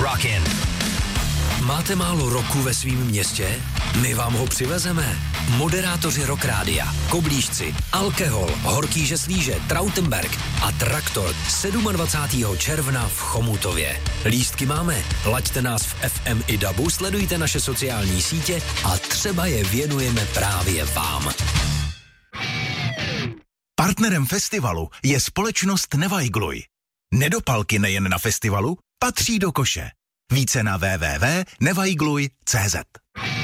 Rockin'. Máte málo roku ve svém městě? My vám ho přivezeme. Moderátoři Rock Rádia, Koblížci, Alkehol, Horký Žeslíže, Trautenberg a Traktor 27. června v Chomutově. Lístky máme, laďte nás v FM i DABu, sledujte naše sociální sítě a třeba je věnujeme právě vám. Partnerem festivalu je společnost Nevajgluj. Nedopalky nejen na festivalu patří do koše. Více na www.nevajgluj.cz.